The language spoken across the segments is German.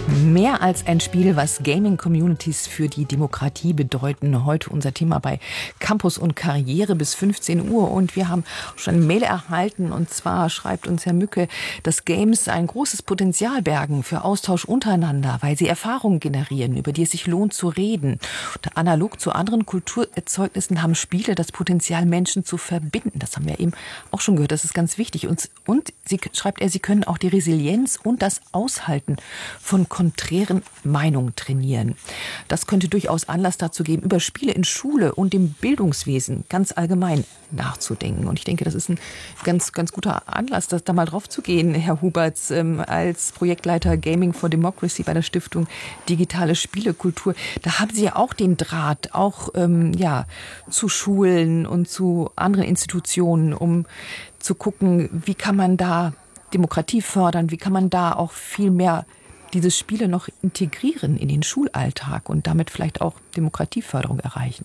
Mehr als ein Spiel, was Gaming-Communities für die Demokratie bedeuten. Heute unser Thema bei Campus und Karriere bis 15 Uhr. Und wir haben schon eine Mail erhalten. Und zwar schreibt uns Herr Mücke, dass Games ein großes Potenzial bergen für Austausch untereinander, weil sie Erfahrungen generieren, über die es sich lohnt zu reden. Und analog zu anderen Kulturerzeugnissen haben Spiele das Potenzial, Menschen zu verbinden. Das haben wir eben auch schon gehört. Das ist ganz wichtig. Und schreibt er, sie können auch die Resilienz und das Aushalten von konträren Meinungen trainieren. Das könnte durchaus Anlass dazu geben, über Spiele in Schule und dem Bildungswesen ganz allgemein nachzudenken. Und ich denke, das ist ein ganz guter Anlass, da mal drauf zu gehen, Herr Huberts, als Projektleiter Gaming for Democracy bei der Stiftung Digitale Spielekultur. Da haben Sie ja auch den Draht, auch zu Schulen und zu anderen Institutionen, um zu gucken, wie kann man da Demokratie fördern, wie kann man da auch viel mehr diese Spiele noch integrieren in den Schulalltag und damit vielleicht auch Demokratieförderung erreichen.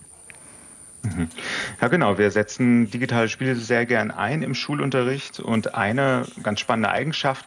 Ja, genau. Wir setzen digitale Spiele sehr gern ein im Schulunterricht und eine spannende Eigenschaft,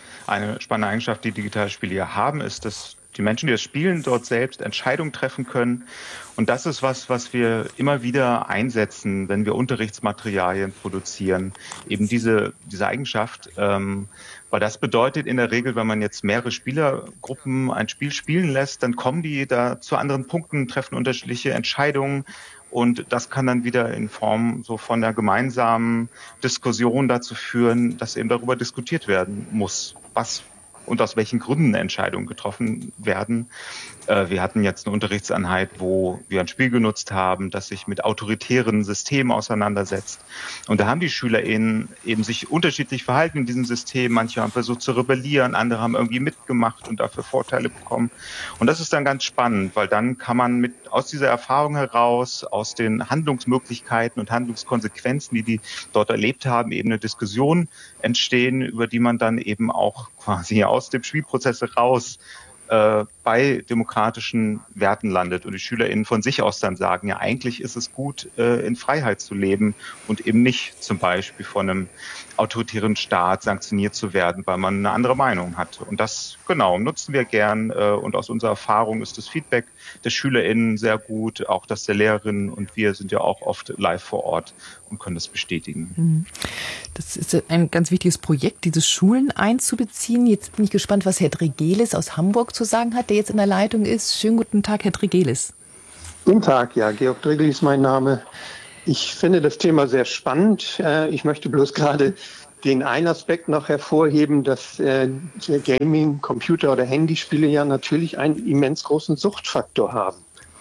die digitale Spiele ja haben, ist, dass die Menschen, die das spielen, dort selbst Entscheidungen treffen können. Und das ist was wir immer wieder einsetzen, wenn wir Unterrichtsmaterialien produzieren. Eben diese Eigenschaft, weil das bedeutet in der Regel, wenn man jetzt mehrere Spielergruppen ein Spiel spielen lässt, dann kommen die da zu anderen Punkten, treffen unterschiedliche Entscheidungen. Und das kann dann wieder in Form so von der gemeinsamen Diskussion dazu führen, dass eben darüber diskutiert werden muss, was und aus welchen Gründen Entscheidungen getroffen werden. Wir hatten jetzt eine Unterrichtseinheit, wo wir ein Spiel genutzt haben, das sich mit autoritären Systemen auseinandersetzt. Und da haben die SchülerInnen eben sich unterschiedlich verhalten in diesem System. Manche haben versucht zu rebellieren, andere haben irgendwie mitgemacht und dafür Vorteile bekommen. Und das ist dann ganz spannend, weil dann kann man aus dieser Erfahrung heraus, aus den Handlungsmöglichkeiten und Handlungskonsequenzen, die dort erlebt haben, eben eine Diskussion entstehen, über die man dann eben auch quasi aus dem Spielprozess heraus bei demokratischen Werten landet und die SchülerInnen von sich aus dann sagen, ja, eigentlich ist es gut, in Freiheit zu leben und eben nicht zum Beispiel von einem autoritären Staat sanktioniert zu werden, weil man eine andere Meinung hat. Und das, nutzen wir gern. Und aus unserer Erfahrung ist das Feedback der SchülerInnen sehr gut, auch das der Lehrerinnen. Und wir sind ja auch oft live vor Ort und können das bestätigen. Das ist ein ganz wichtiges Projekt, diese Schulen einzubeziehen. Jetzt bin ich gespannt, was Herr Dregelis aus Hamburg zu sagen hat, der jetzt in der Leitung ist. Schönen guten Tag, Herr Dregelis. Guten Tag, ja, Georg Dregelis ist mein Name. Ich finde das Thema sehr spannend. Ich möchte bloß gerade den einen Aspekt noch hervorheben, dass Gaming, Computer- oder Handyspiele ja natürlich einen immens großen Suchtfaktor haben.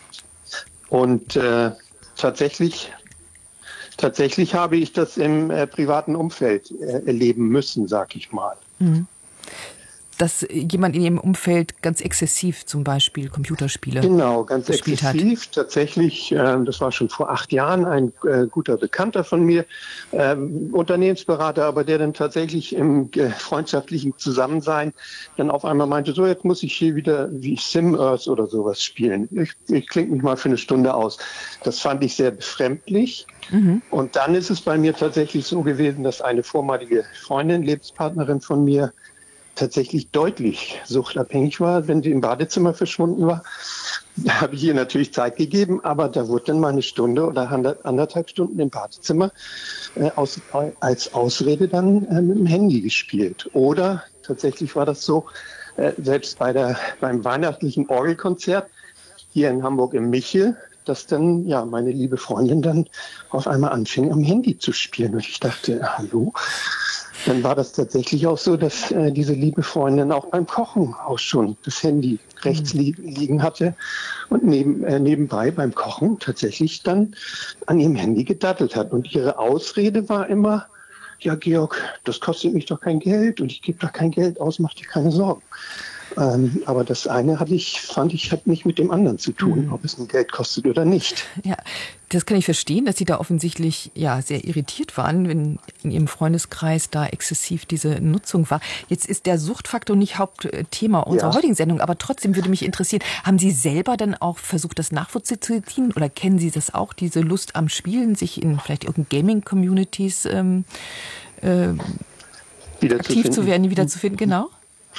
Und tatsächlich habe ich das im privaten Umfeld erleben müssen, sag ich mal. Dass jemand in Ihrem Umfeld ganz exzessiv zum Beispiel Computerspiele ganz gespielt exzessiv. Hat. Tatsächlich, das war schon vor 8 Jahren, ein guter Bekannter von mir, Unternehmensberater, aber der dann tatsächlich im freundschaftlichen Zusammensein dann auf einmal meinte, so jetzt muss ich hier wieder wie SimEarth oder sowas spielen. Ich klinge mich mal für eine Stunde aus. Das fand ich sehr befremdlich. Und dann ist es bei mir tatsächlich so gewesen, dass eine vormalige Freundin, Lebenspartnerin von mir, tatsächlich deutlich suchtabhängig war, wenn sie im Badezimmer verschwunden war. Da habe ich ihr natürlich Zeit gegeben, aber da wurde dann mal eine Stunde oder 1,5 Stunden im Badezimmer als Ausrede dann mit dem Handy gespielt. Oder tatsächlich war das so, selbst beim weihnachtlichen Orgelkonzert hier in Hamburg im Michel, dass dann meine liebe Freundin dann auf einmal anfing, am Handy zu spielen. Und ich dachte, hallo? Dann war das tatsächlich auch so, dass diese liebe Freundin auch beim Kochen auch schon das Handy rechts liegen hatte und nebenbei beim Kochen tatsächlich dann an ihrem Handy gedattelt hat. Und ihre Ausrede war immer, ja Georg, das kostet mich doch kein Geld und ich gebe doch kein Geld aus, mach dir keine Sorgen. Aber das eine hat nicht mit dem anderen zu tun, ob es ein Geld kostet oder nicht. Ja, das kann ich verstehen, dass Sie da offensichtlich sehr irritiert waren, wenn in Ihrem Freundeskreis da exzessiv diese Nutzung war. Jetzt ist der Suchtfaktor nicht Hauptthema unserer heutigen Sendung, aber trotzdem würde mich interessieren, haben Sie selber dann auch versucht, das nachzuvollziehen oder kennen Sie das auch, diese Lust am Spielen, sich in vielleicht irgendeinen Gaming-Communities aktiv zu werden, wiederzufinden, genau?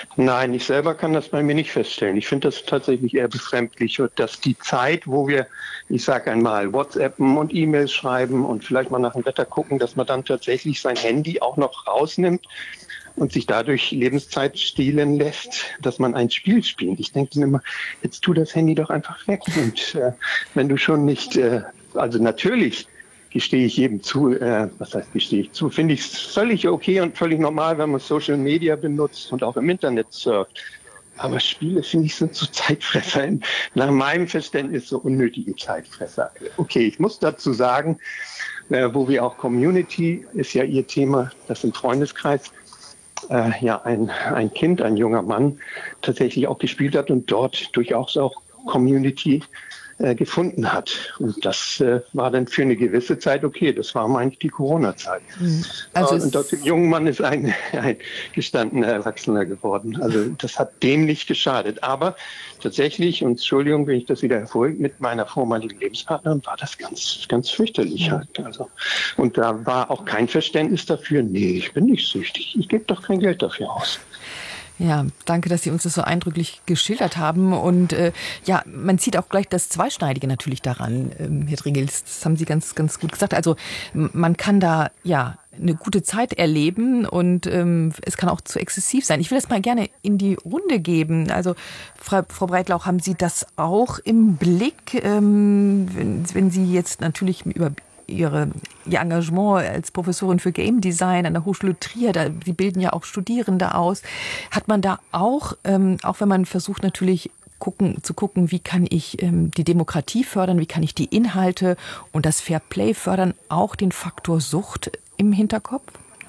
Nein, ich selber kann das bei mir nicht feststellen. Ich finde das tatsächlich eher befremdlich, dass die Zeit, wo wir, ich sage einmal, WhatsAppen und E-Mails schreiben und vielleicht mal nach dem Wetter gucken, dass man dann tatsächlich sein Handy auch noch rausnimmt und sich dadurch Lebenszeit stehlen lässt, dass man ein Spiel spielt. Ich denke immer, jetzt tu das Handy doch einfach weg. Und wenn du schon nicht, also natürlich gestehe ich jedem zu, was heißt gestehe ich zu, finde ich es völlig okay und völlig normal, wenn man Social Media benutzt und auch im Internet surft. Aber Spiele, finde ich, sind so Zeitfresser, nach meinem Verständnis so unnötige Zeitfresser. Okay, ich muss dazu sagen, wo wir auch Community, ist ja Ihr Thema, das im Freundeskreis, ja ein Kind, ein junger Mann tatsächlich auch gespielt hat und dort durchaus auch Community gefunden hat. Und das war dann für eine gewisse Zeit okay. Das war eigentlich die Corona-Zeit. Also und aus dem jungen Mann ist ein gestandener Erwachsener geworden. Also das hat dem nicht geschadet. Aber tatsächlich, und Entschuldigung, wenn ich das wieder hervorhebe, mit meiner vormaligen Lebenspartnerin war das ganz, ganz fürchterlich. Halt. Also, und da war auch kein Verständnis dafür. Nee, ich bin nicht süchtig. Ich gebe doch kein Geld dafür aus. Ja, danke, dass Sie uns das so eindrücklich geschildert haben. Und ja, man sieht auch gleich das Zweischneidige natürlich daran, Herr Dringels. Das haben Sie ganz, ganz gut gesagt. Also man kann da ja eine gute Zeit erleben und es kann auch zu exzessiv sein. Ich will das mal gerne in die Runde geben. Also Frau Breitlauch, haben Sie das auch im Blick, wenn Sie jetzt natürlich über Ihr Engagement als Professorin für Game Design an der Hochschule Trier, die bilden ja auch Studierende aus. Hat man da auch, auch wenn man versucht natürlich zu gucken, wie kann ich die Demokratie fördern, wie kann ich die Inhalte und das Fair Play fördern, auch den Faktor Sucht im Hinterkopf?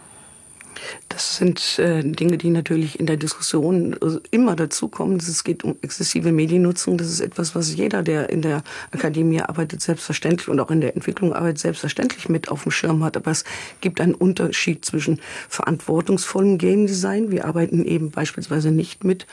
Das sind Dinge, die natürlich in der Diskussion immer dazukommen. Es geht um exzessive Mediennutzung. Das ist etwas, was jeder, der in der Akademie arbeitet, selbstverständlich und auch in der Entwicklung arbeitet, selbstverständlich mit auf dem Schirm hat. Aber es gibt einen Unterschied zwischen verantwortungsvollem Game Design. Wir arbeiten eben beispielsweise nicht mit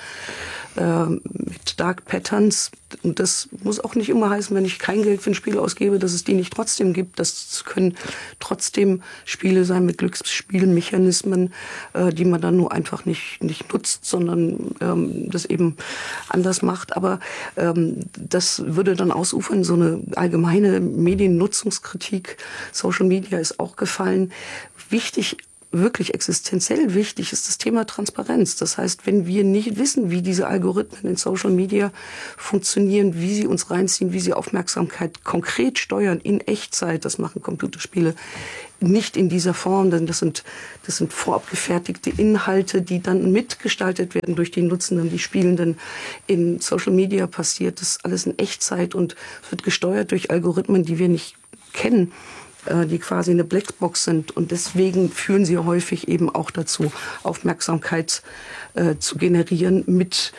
Dark Patterns. Und das muss auch nicht immer heißen, wenn ich kein Geld für ein Spiel ausgebe, dass es die nicht trotzdem gibt. Das können trotzdem Spiele sein mit Glücksspielmechanismen, die man dann nur einfach nicht nutzt, sondern das eben anders macht. Aber das würde dann ausufern, so eine allgemeine Mediennutzungskritik. Social Media ist auch gefallen. Wichtig, wirklich existenziell wichtig ist das Thema Transparenz. Das heißt, wenn wir nicht wissen, wie diese Algorithmen in Social Media funktionieren, wie sie uns reinziehen, wie sie Aufmerksamkeit konkret steuern in Echtzeit, das machen Computerspiele nicht in dieser Form, denn das sind vorab gefertigte Inhalte, die dann mitgestaltet werden durch die Nutzenden, die Spielenden. In Social Media passiert das alles in Echtzeit und wird gesteuert durch Algorithmen, die wir nicht kennen, die quasi eine Blackbox sind. Und deswegen führen sie häufig eben auch dazu, Aufmerksamkeit zu generieren mit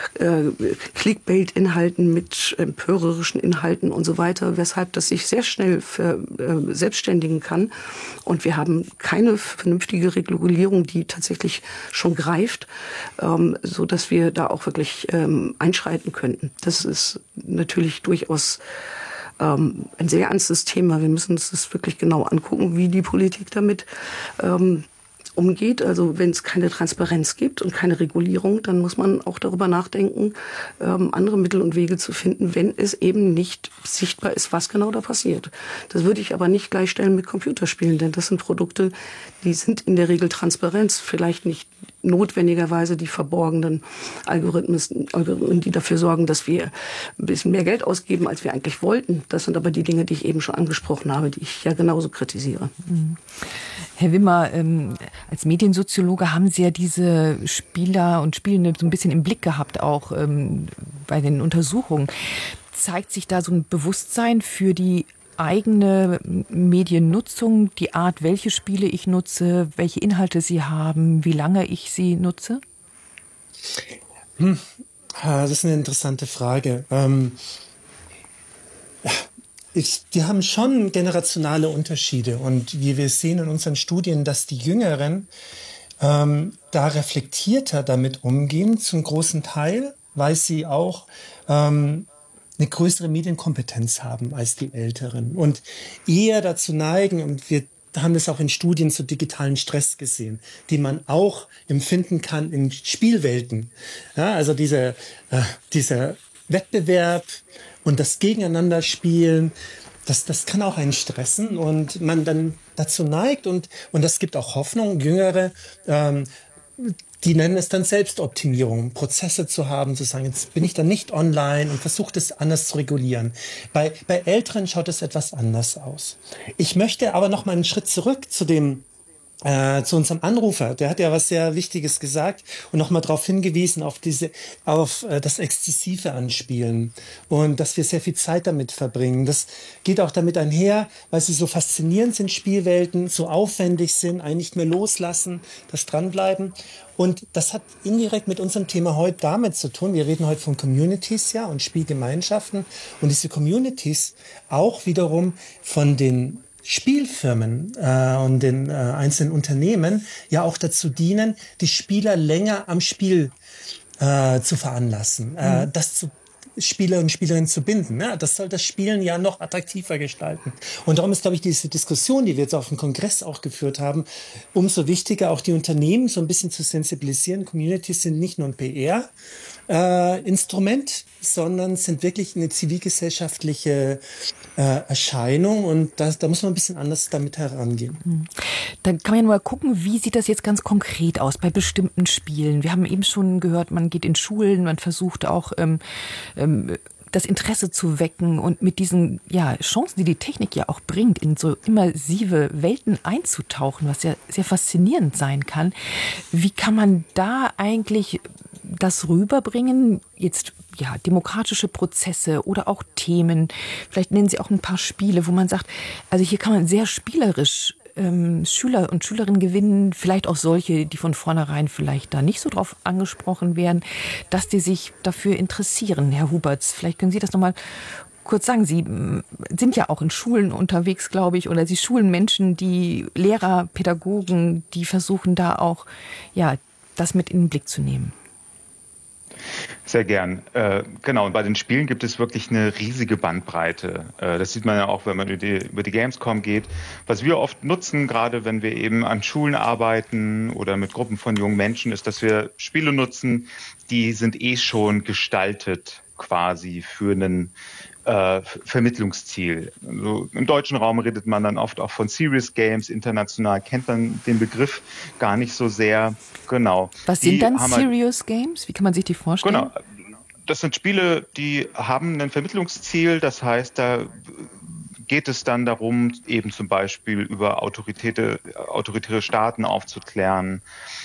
Clickbait-Inhalten, mit empörerischen Inhalten und so weiter, weshalb das sich sehr schnell verselbstständigen kann. Und wir haben keine vernünftige Regulierung, die tatsächlich schon greift, so dass wir da auch wirklich einschreiten könnten. Das ist natürlich durchaus ein sehr ernstes Thema. Wir müssen uns das wirklich genau angucken, wie die Politik damit umgeht. Also wenn es keine Transparenz gibt und keine Regulierung, dann muss man auch darüber nachdenken, andere Mittel und Wege zu finden, wenn es eben nicht sichtbar ist, was genau da passiert. Das würde ich aber nicht gleichstellen mit Computerspielen, denn das sind Produkte, die sind in der Regel transparent, vielleicht nicht notwendigerweise die verborgenen Algorithmen, die dafür sorgen, dass wir ein bisschen mehr Geld ausgeben, als wir eigentlich wollten. Das sind aber die Dinge, die ich eben schon angesprochen habe, die ich ja genauso kritisiere. Herr Wimmer, als Mediensoziologe haben Sie ja diese Spieler und Spielende so ein bisschen im Blick gehabt, auch bei den Untersuchungen. Zeigt sich da so ein Bewusstsein für die eigene Mediennutzung, die Art, welche Spiele ich nutze, welche Inhalte sie haben, wie lange ich sie nutze? Das ist eine interessante Frage. Die haben schon generationale Unterschiede und wie wir sehen in unseren Studien, dass die Jüngeren da reflektierter damit umgehen, zum großen Teil, weil sie auch eine größere Medienkompetenz haben als die Älteren und eher dazu neigen, und wir haben das auch in Studien zu digitalen Stress gesehen, die man auch empfinden kann in Spielwelten. Ja, also dieser Wettbewerb und das Gegeneinanderspielen, das kann auch einen stressen und man dann dazu neigt und das gibt auch Hoffnung, Jüngere, die nennen es dann Selbstoptimierung, Prozesse zu haben, zu sagen, jetzt bin ich dann nicht online und versuche das anders zu regulieren. Bei Älteren schaut es etwas anders aus. Ich möchte aber noch mal einen Schritt zurück zu unserem Anrufer. Der hat ja was sehr Wichtiges gesagt und nochmal darauf hingewiesen, auf das exzessive Anspielen und dass wir sehr viel Zeit damit verbringen. Das geht auch damit einher, weil sie so faszinierend sind, Spielwelten, so aufwendig sind, einen nicht mehr loslassen, das Dranbleiben. Und das hat indirekt mit unserem Thema heute damit zu tun. Wir reden heute von Communities, ja, und Spielgemeinschaften. Und diese Communities auch wiederum von den Spielfirmen und den einzelnen Unternehmen ja auch dazu dienen, die Spieler länger am Spiel zu veranlassen, Spieler und Spielerinnen zu binden. Ne? Das soll das Spielen ja noch attraktiver gestalten. Und darum ist, glaube ich, diese Diskussion, die wir jetzt auf dem Kongress auch geführt haben, umso wichtiger, auch die Unternehmen so ein bisschen zu sensibilisieren. Communities sind nicht nur ein PR-Instrument, sondern sind wirklich eine zivilgesellschaftliche Erscheinung und da muss man ein bisschen anders damit herangehen. Dann kann man ja mal gucken, wie sieht das jetzt ganz konkret aus bei bestimmten Spielen. Wir haben eben schon gehört, man geht in Schulen, man versucht auch das Interesse zu wecken und mit diesen Chancen, die die Technik ja auch bringt, in so immersive Welten einzutauchen, was ja sehr faszinierend sein kann. Wie kann man da eigentlich das rüberbringen, jetzt demokratische Prozesse oder auch Themen, vielleicht nennen Sie auch ein paar Spiele, wo man sagt, also hier kann man sehr spielerisch Schüler und Schülerinnen gewinnen, vielleicht auch solche, die von vornherein vielleicht da nicht so drauf angesprochen werden, dass die sich dafür interessieren. Herr Huberts, vielleicht können Sie das nochmal kurz sagen. Sie sind ja auch in Schulen unterwegs, glaube ich, oder Sie schulen Menschen, die Lehrer, Pädagogen, die versuchen da auch, das mit in den Blick zu nehmen. Sehr gern. Genau, und bei den Spielen gibt es wirklich eine riesige Bandbreite. Das sieht man ja auch, wenn man über die Gamescom geht. Was wir oft nutzen, gerade wenn wir eben an Schulen arbeiten oder mit Gruppen von jungen Menschen, ist, dass wir Spiele nutzen, die sind schon gestaltet quasi für einen Vermittlungsziel. Also im deutschen Raum redet man dann oft auch von Serious Games, international kennt man den Begriff gar nicht so sehr. Genau. Was sind dann Serious Games? Wie kann man sich die vorstellen? Genau. Das sind Spiele, die haben ein Vermittlungsziel, das heißt, da geht es dann darum, eben zum Beispiel über autoritäre Staaten aufzuklären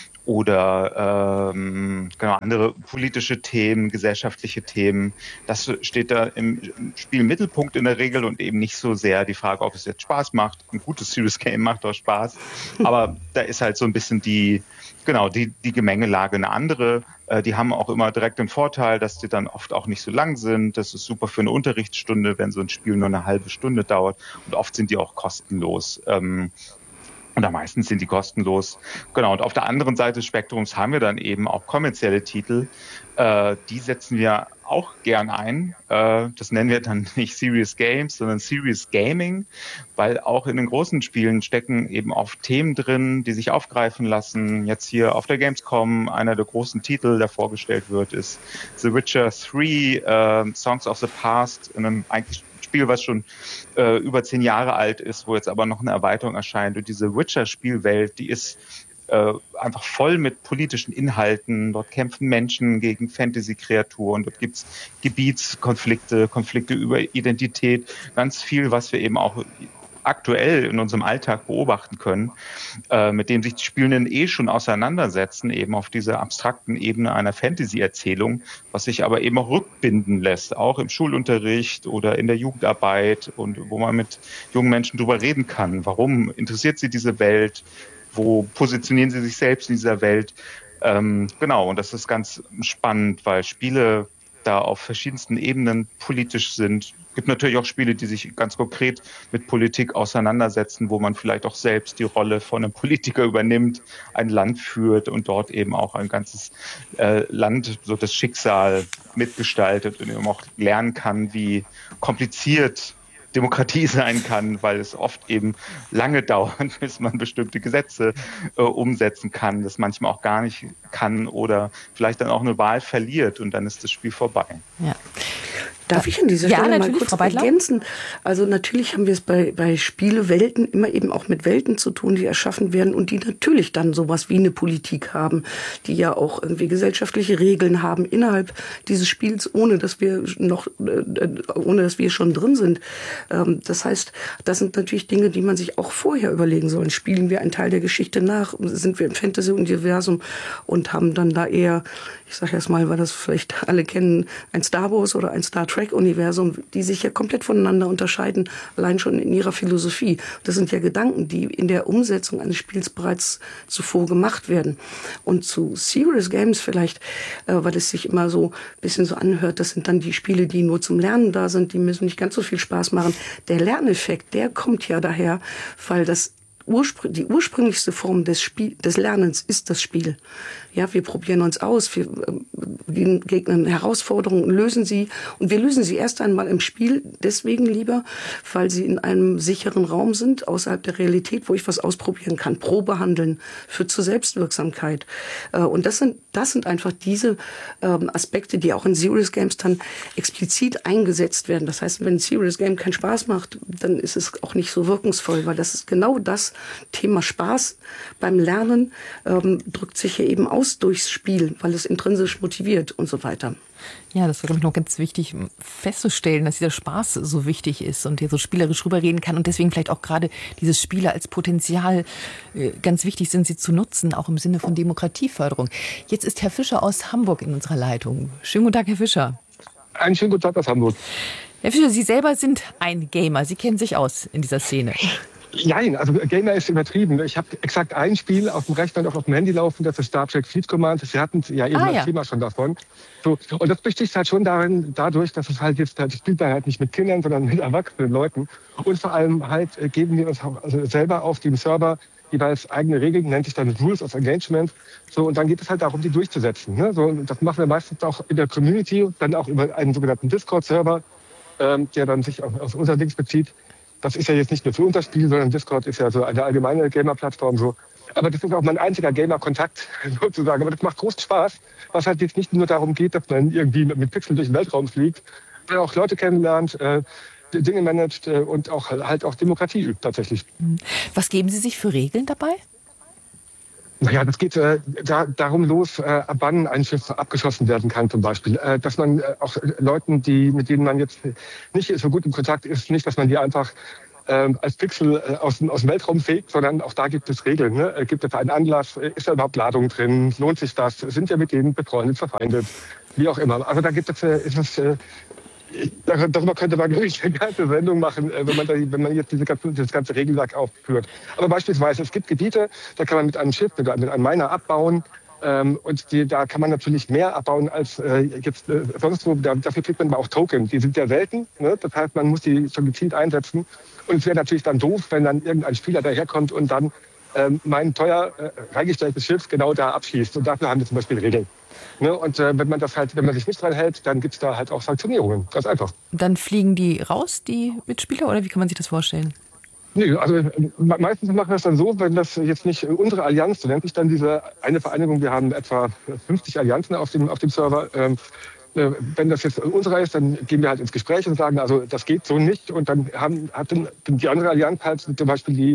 oder andere politische Themen, gesellschaftliche Themen. Das steht da im Spiel im Mittelpunkt in der Regel und eben nicht so sehr die Frage, ob es jetzt Spaß macht. Ein gutes Serious Game macht auch Spaß, aber da ist halt so ein bisschen die Gemengelage eine andere. Die haben auch immer direkt den Vorteil, dass die dann oft auch nicht so lang sind. Das ist super für eine Unterrichtsstunde, wenn so ein Spiel nur eine halbe Stunde dauert. Und oft sind die auch kostenlos. Und am meisten sind die kostenlos. Genau, und auf der anderen Seite des Spektrums haben wir dann eben auch kommerzielle Titel. Die setzen wir auch gern ein. Das nennen wir dann nicht Serious Games, sondern Serious Gaming, weil auch in den großen Spielen stecken eben oft Themen drin, die sich aufgreifen lassen. Jetzt hier auf der Gamescom einer der großen Titel, der vorgestellt wird, ist The Witcher 3, Songs of the Past, eigentlich Spiel, was schon über 10 Jahre alt ist, wo jetzt aber noch eine Erweiterung erscheint. Und diese Witcher-Spielwelt, die ist einfach voll mit politischen Inhalten. Dort kämpfen Menschen gegen Fantasy-Kreaturen. Dort gibt's Gebietskonflikte, Konflikte über Identität, ganz viel, was wir eben auch aktuell in unserem Alltag beobachten können, mit dem sich die Spielenden schon auseinandersetzen, eben auf dieser abstrakten Ebene einer Fantasy-Erzählung, was sich aber eben auch rückbinden lässt, auch im Schulunterricht oder in der Jugendarbeit und wo man mit jungen Menschen drüber reden kann. Warum interessiert sie diese Welt? Wo positionieren sie sich selbst in dieser Welt? Genau, und das ist ganz spannend, weil Spiele da auf verschiedensten Ebenen politisch sind. Es gibt natürlich auch Spiele, die sich ganz konkret mit Politik auseinandersetzen, wo man vielleicht auch selbst die Rolle von einem Politiker übernimmt, ein Land führt und dort eben auch ein ganzes Land, so das Schicksal mitgestaltet und eben auch lernen kann, wie kompliziert Demokratie sein kann, weil es oft eben lange dauert, bis man bestimmte Gesetze umsetzen kann, das manchmal auch gar nicht kann oder vielleicht dann auch eine Wahl verliert und dann ist das Spiel vorbei. Ja. Darf ich an dieser Stelle mal kurz ergänzen? Also natürlich haben wir es bei Spielewelten immer eben auch mit Welten zu tun, die erschaffen werden und die natürlich dann sowas wie eine Politik haben, die ja auch irgendwie gesellschaftliche Regeln haben innerhalb dieses Spiels, ohne dass wir schon drin sind. Das heißt, das sind natürlich Dinge, die man sich auch vorher überlegen soll. Spielen wir einen Teil der Geschichte nach? Sind wir im Fantasy-Universum und haben dann da eher, ich sage erst mal, weil das vielleicht alle kennen, ein Star Wars oder ein Star Trek-Universum, die sich ja komplett voneinander unterscheiden, allein schon in ihrer Philosophie. Das sind ja Gedanken, die in der Umsetzung eines Spiels bereits zuvor gemacht werden. Und zu Serious Games vielleicht, weil es sich immer so ein bisschen so anhört, das sind dann die Spiele, die nur zum Lernen da sind, die müssen nicht ganz so viel Spaß machen. Der Lerneffekt, der kommt ja daher, weil die ursprünglichste Form des Lernens ist das Spiel. Ja, wir probieren uns aus, wir begegnen Herausforderungen und lösen sie. Und wir lösen sie erst einmal im Spiel deswegen lieber, weil sie in einem sicheren Raum sind, außerhalb der Realität, wo ich was ausprobieren kann. Probe handeln, führt zur Selbstwirksamkeit. Und das sind einfach diese Aspekte, die auch in Serious Games dann explizit eingesetzt werden. Das heißt, wenn ein Serious Game keinen Spaß macht, dann ist es auch nicht so wirkungsvoll, weil das ist genau das Thema Spaß beim Lernen, drückt sich hier eben aus durchs Spiel, weil es intrinsisch motiviert und so weiter. Ja, das war, glaube ich, noch ganz wichtig festzustellen, dass dieser Spaß so wichtig ist und der so spielerisch rüberreden kann und deswegen vielleicht auch gerade diese Spiele als Potenzial ganz wichtig sind, sie zu nutzen, auch im Sinne von Demokratieförderung. Jetzt ist Herr Fischer aus Hamburg in unserer Leitung. Schönen guten Tag, Herr Fischer. Einen schönen guten Tag aus Hamburg. Herr Fischer, Sie selber sind ein Gamer. Sie kennen sich aus in dieser Szene. Nein, also Gamer ist übertrieben. Ich habe exakt ein Spiel auf dem Rechner und auch auf dem Handy laufen, das ist Star Trek Fleet Command. Sie hatten ja eben das Thema schon davon. So, und das besticht halt schon dadurch, dass es halt jetzt, das spielt man halt nicht mit Kindern, sondern mit erwachsenen Leuten. Und vor allem halt geben wir uns selber auf dem Server jeweils eigene Regeln, nennt sich dann Rules of Engagement. So, und dann geht es halt darum, die durchzusetzen. Ne? So, und das machen wir meistens auch in der Community, dann auch über einen sogenannten Discord-Server, der dann sich auf unser Dings bezieht. Das ist ja jetzt nicht nur für unser Spiel, sondern Discord ist ja so eine allgemeine Gamer-Plattform. So. Aber das ist auch mein einziger Gamer-Kontakt sozusagen. Aber das macht großen Spaß, was halt jetzt nicht nur darum geht, dass man irgendwie mit Pixeln durch den Weltraum fliegt, sondern auch Leute kennenlernt, Dinge managt und auch halt auch Demokratie übt tatsächlich. Was geben Sie sich für Regeln dabei? Naja, das geht darum los, ab wann ein Schiff abgeschossen werden kann zum Beispiel. Dass man auch Leuten, mit denen man jetzt nicht so gut im Kontakt ist, nicht, dass man die einfach als Pixel aus dem Weltraum fegt, sondern auch da gibt es Regeln. Ne? Gibt es einen Anlass? Ist da überhaupt Ladung drin? Lohnt sich das? Sind wir mit denen befreundet, verfeindet? Wie auch immer. Also da gibt es darüber könnte man wirklich eine ganze Sendung machen, wenn man jetzt das ganze Regelwerk aufführt. Aber beispielsweise, es gibt Gebiete, da kann man mit einem Schiff, mit einem Miner abbauen. Und da kann man natürlich mehr abbauen als jetzt sonst wo. Dafür kriegt man aber auch Token. Die sind ja selten. Ne? Das heißt, man muss die schon gezielt einsetzen. Und es wäre natürlich dann doof, wenn dann irgendein Spieler daherkommt und dann mein teuer reingestelltes Schiff genau da abschießt. Und dafür haben wir zum Beispiel Regeln. Ne? Und wenn man sich nicht dran hält, dann gibt es da halt auch Sanktionierungen. Ganz einfach. Dann fliegen die raus, die Mitspieler, oder wie kann man sich das vorstellen? Nö, also meistens machen wir es dann so, wenn das jetzt nicht unsere Allianz, so nennt sich dann diese eine Vereinigung, wir haben etwa 50 Allianzen auf dem Server. Wenn das jetzt unserer ist, dann gehen wir halt ins Gespräch und sagen, also das geht so nicht. Und dann hat die andere Allianz halt zum Beispiel die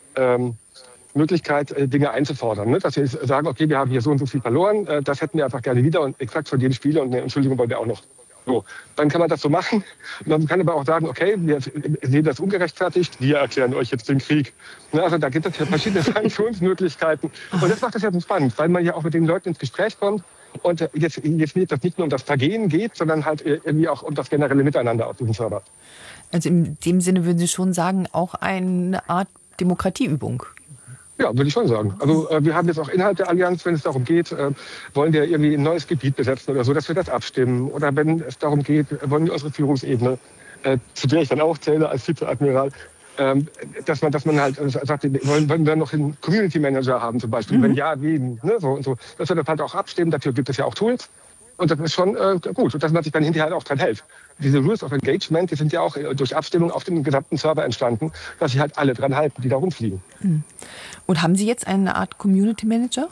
Möglichkeit, Dinge einzufordern. Ne? Dass wir sagen, okay, wir haben hier so und so viel verloren, das hätten wir einfach gerne wieder und exakt von jedem Spieler und eine Entschuldigung wollen wir auch noch. So, dann kann man das so machen. Und man kann aber auch sagen, okay, wir sehen das ungerechtfertigt, wir erklären euch jetzt den Krieg. Ne? Also da gibt es ja verschiedene Sanktionsmöglichkeiten. Und das macht das ja so spannend, weil man ja auch mit den Leuten ins Gespräch kommt. Und jetzt das nicht nur um das Vergehen geht, sondern halt irgendwie auch um das generelle Miteinander auf diesem Server. Also in dem Sinne würden Sie schon sagen, auch eine Art Demokratieübung. Ja, würde ich schon sagen. Also wir haben jetzt auch innerhalb der Allianz, wenn es darum geht, wollen wir irgendwie ein neues Gebiet besetzen oder so, dass wir das abstimmen. Oder wenn es darum geht, wollen wir unsere Führungsebene, zu der ich dann auch zähle als Vizeadmiral, dass man halt sagt, wollen wir noch einen Community Manager haben zum Beispiel. Wenn ja, wen? Ne, so und so. Dass wir das halt auch abstimmen. Dafür gibt es ja auch Tools. Und das ist schon gut, und dass man sich dann hinterher auch dran hält. Diese Rules of Engagement, die sind ja auch durch Abstimmung auf dem gesamten Server entstanden, dass sich halt alle dran halten, die da rumfliegen. Und haben Sie jetzt eine Art Community Manager?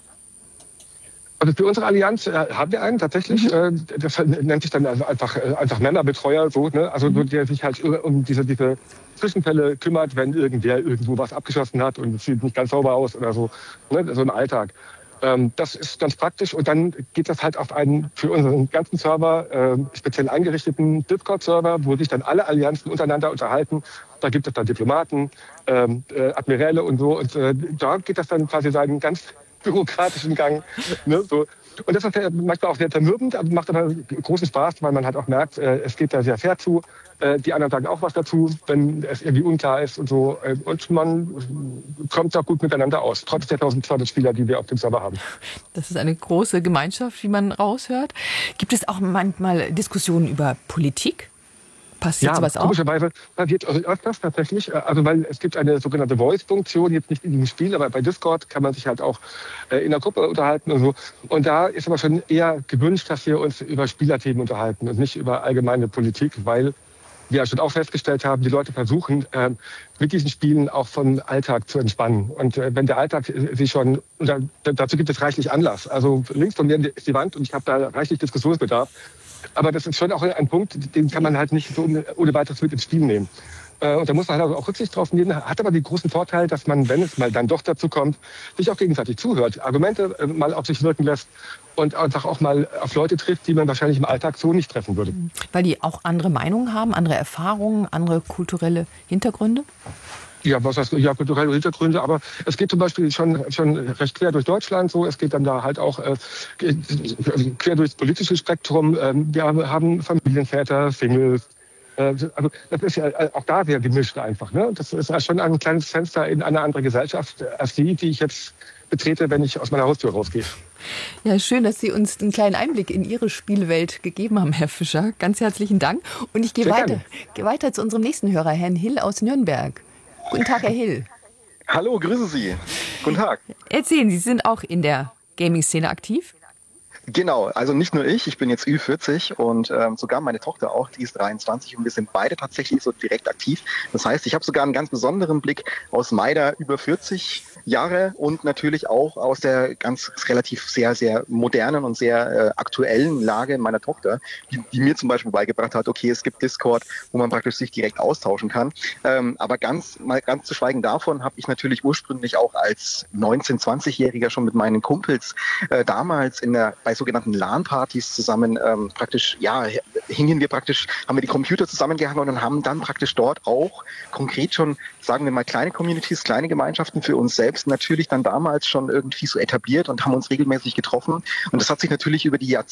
Also für unsere Allianz haben wir einen tatsächlich. Das nennt sich dann also einfach Männerbetreuer, so, ne? Also der sich halt um diese Zwischenfälle kümmert, wenn irgendwer irgendwo was abgeschossen hat und es sieht nicht ganz sauber aus oder so, ne? So im Alltag. Das ist ganz praktisch, und dann geht das halt auf einen für unseren ganzen Server speziell eingerichteten Discord-Server, wo sich dann alle Allianzen untereinander unterhalten. Da gibt es dann Diplomaten, Admiräle und so, und da geht das dann quasi seinen ganz bürokratischen Gang. Ne, so. Und das ist manchmal auch sehr zermürbend, aber macht aber großen Spaß, weil man halt auch merkt, es geht da sehr fair zu. Die anderen sagen auch was dazu, wenn es irgendwie unklar ist und so. Und man kommt da gut miteinander aus, trotz der 1200 Spieler, die wir auf dem Server haben. Das ist eine große Gemeinschaft, wie man raushört. Gibt es auch manchmal Diskussionen über Politik? Passiert sowas auch? Komischerweise passiert öfters tatsächlich. Also weil es gibt eine sogenannte Voice-Funktion, jetzt nicht in diesem Spiel, aber bei Discord kann man sich halt auch in der Gruppe unterhalten und so. Und da ist aber schon eher gewünscht, dass wir uns über Spielerthemen unterhalten und nicht über allgemeine Politik, weil wir ja schon auch festgestellt haben, die Leute versuchen, mit diesen Spielen auch vom Alltag zu entspannen. Und wenn der Alltag sich schon, dazu gibt es reichlich Anlass. Also links von mir ist die Wand und ich habe da reichlich Diskussionsbedarf. Aber das ist schon auch ein Punkt, den kann man halt nicht so ohne weiteres mit ins Spiel nehmen. Und da muss man halt auch Rücksicht drauf nehmen. Hat aber den großen Vorteil, dass man, wenn es mal dann doch dazu kommt, sich auch gegenseitig zuhört, Argumente mal auf sich wirken lässt und einfach auch mal auf Leute trifft, die man wahrscheinlich im Alltag so nicht treffen würde. Weil die auch andere Meinungen haben, andere Erfahrungen, andere kulturelle Hintergründe? Ja, was heißt, ja, kulturelle Hintergründe, aber es geht zum Beispiel schon recht quer durch Deutschland so. Es geht dann da halt auch quer durchs politische Spektrum. Wir haben Familienväter, Singles. Also das ist ja auch da sehr gemischt einfach. Ne? Das ist ja schon ein kleines Fenster in eine andere Gesellschaft als die ich jetzt betrete, wenn ich aus meiner Haustür rausgehe. Ja, schön, dass Sie uns einen kleinen Einblick in Ihre Spielwelt gegeben haben, Herr Fischer. Ganz herzlichen Dank. Und ich gehe weiter zu unserem nächsten Hörer, Herrn Hill aus Nürnberg. Guten Tag, Herr Hill. Hallo, grüße Sie. Guten Tag. Erzählen Sie, sind auch in der Gaming-Szene aktiv? Genau, also nicht nur ich bin jetzt Ü40 und sogar meine Tochter auch, die ist 23 und wir sind beide tatsächlich so direkt aktiv. Das heißt, ich habe sogar einen ganz besonderen Blick aus meiner über 40 Jahre und natürlich auch aus der ganz relativ sehr, sehr modernen und sehr aktuellen Lage meiner Tochter, die mir zum Beispiel beigebracht hat, okay, es gibt Discord, wo man praktisch sich direkt austauschen kann. Aber ganz zu schweigen davon habe ich natürlich ursprünglich auch als 19-, 20-Jähriger schon mit meinen Kumpels damals bei sogenannten LAN-Partys zusammen haben wir die Computer zusammengehangen und haben dann praktisch dort auch konkret schon, sagen wir mal, kleine Communities, kleine Gemeinschaften für uns selbst natürlich dann damals schon irgendwie so etabliert und haben uns regelmäßig getroffen. Und das hat sich natürlich über die